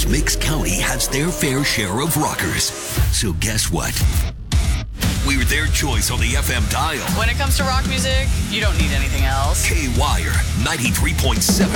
knows Mix County has their fair share of rockers. So guess what? We're their choice on the FM dial. When it comes to rock music, you don't need anything else. K-Wire 93.7.